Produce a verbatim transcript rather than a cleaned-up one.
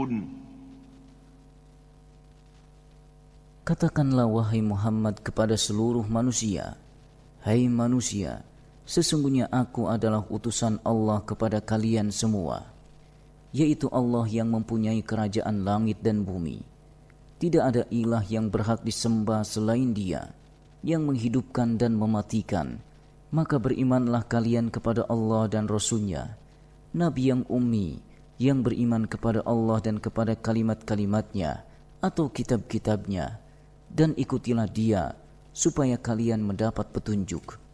Katakanlah wahai Muhammad kepada seluruh manusia, hai manusia, sesungguhnya aku adalah utusan Allah kepada kalian semua, yaitu Allah yang mempunyai kerajaan langit dan bumi. Tidak ada ilah yang berhak disembah selain Dia, yang menghidupkan dan mematikan. Maka berimanlah kalian kepada Allah dan Rasul-Nya, Nabi yang ummi, yang beriman kepada Allah dan kepada kalimat-kalimatnya atau kitab-kitabnya, dan ikutilah Dia supaya kalian mendapat petunjuk.